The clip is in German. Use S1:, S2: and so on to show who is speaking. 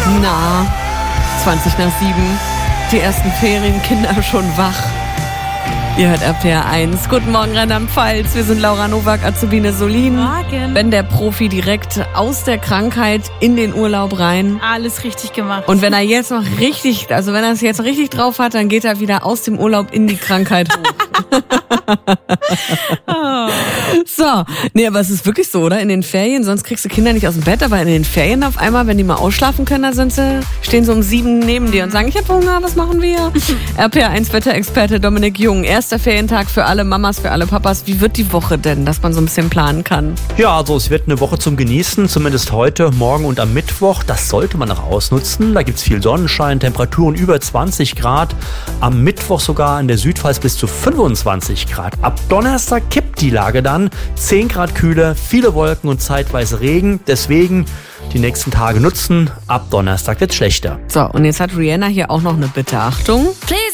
S1: Na, 7:20. Die ersten Ferienkinder schon wach. Ihr hört RPR 1. Guten Morgen, Rheinland-Pfalz. Wir sind Laura Nowak, Azubine Solin.
S2: Morgen.
S1: Wenn der Profi direkt aus der Krankheit in den Urlaub rein.
S2: Alles richtig gemacht.
S1: Und wenn er jetzt noch richtig, wenn er es jetzt noch richtig drauf hat, dann geht er wieder aus dem Urlaub in die Krankheit hoch.
S2: Oh.
S1: So, nee, aber es ist wirklich so, oder? In den Ferien, sonst kriegst du Kinder nicht aus dem Bett, aber in den Ferien auf einmal, wenn die mal ausschlafen können, da stehen so um 7 neben dir und sagen, ich hab Hunger, was machen wir? RPR 1 Wetterexperte Dominik Jung. Erster Ferientag für alle Mamas, für alle Papas. Wie wird die Woche denn, dass man so ein bisschen planen kann?
S3: Ja, also es wird eine Woche zum Genießen, zumindest heute, morgen und am Mittwoch. Das sollte man auch ausnutzen. Da gibt's viel Sonnenschein, Temperaturen über 20 Grad. Am Mittwoch sogar in der Südpfalz bis zu 25 Grad. Ab Donnerstag kippt die Lage dann. 10 Grad kühler, viele Wolken und zeitweise Regen. Deswegen die nächsten Tage nutzen. Ab Donnerstag wird's schlechter.
S1: So, und jetzt hat Rihanna hier auch noch eine Bitte. Achtung.
S2: Please